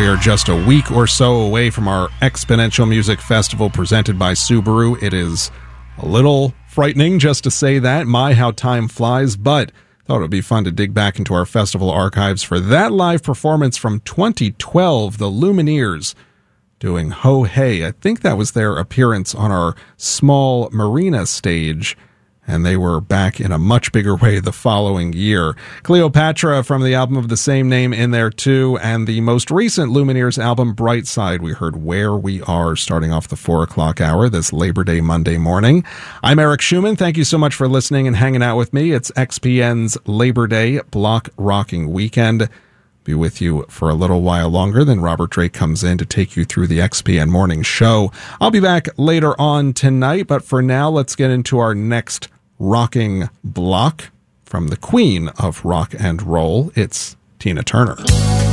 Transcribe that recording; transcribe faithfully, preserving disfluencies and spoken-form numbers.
we are just a week or so away from our Exponential Music Festival presented by Subaru. It is a little frightening just to say that. My, how time flies, but thought it would be fun to dig back into our festival archives for that live performance from twenty twelve, the Lumineers doing Ho Hey. I think that was their appearance on our small marina stage, and they were back in a much bigger way the following year. Cleopatra from the album of the same name in there too, and the most recent Lumineers album, Bright Side, we heard Where We Are starting off the four o'clock hour this Labor Day Monday morning. I'm Eric Schumann. Thank you so much for listening and hanging out with me. It's X P N's Labor Day Block Rocking Weekend. Be with you for a little while longer, then Robert Drake comes in to take you through the X P N Morning Show. I'll be back later on tonight, but for now, let's get into our next rocking block from the queen of rock and roll. It's Tina Turner.